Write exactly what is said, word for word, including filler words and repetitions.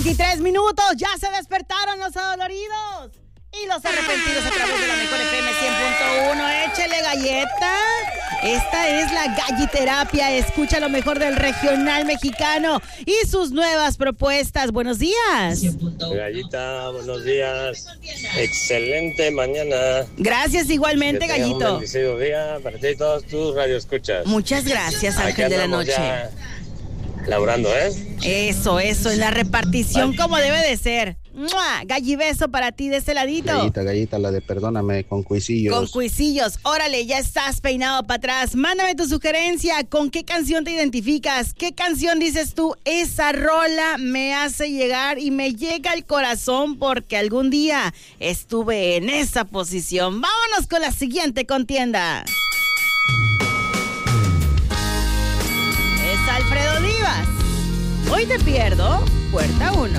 veintitrés minutos, ya se despertaron los adoloridos y los arrepentidos a través de la mejor F M cien punto uno. Échele galleta. Esta es la Galliterapia. Escucha lo mejor del regional mexicano y sus nuevas propuestas. Buenos días. Gallita, buenos días. Excelente mañana. Gracias igualmente, que tengas Gallito. Un bendecido día para ti y todos tus radioescuchas. Muchas gracias, Aquí Ángel de la andamos Noche. ya laburando, ¿eh? Eso, eso, en la repartición como debe de ser. ¡Mua! Gallibeso para ti de este ladito. Gallita, gallita, la de perdóname con cuisillos. Con cuisillos. Órale, ya estás peinado para atrás. Mándame tu sugerencia. ¿Con qué canción te identificas? ¿Qué canción dices tú? Esa rola me hace llegar y me llega al corazón porque algún día estuve en esa posición. Vámonos con la siguiente contienda. Es Alfredo Olivas. Hoy te pierdo. Puerta uno.